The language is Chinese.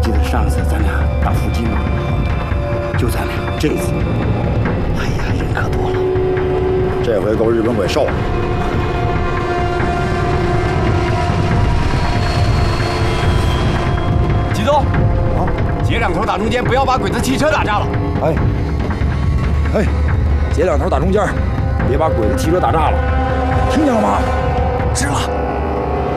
记得上次咱俩打伏击吗？就咱俩，这次，哎呀，人可多了。这回够日本鬼受了。 集中！啊，截两头打中间，不要把鬼子汽车打炸了。 哎，截两头打中间，别把鬼子汽车打炸了，听见了吗？ 知了。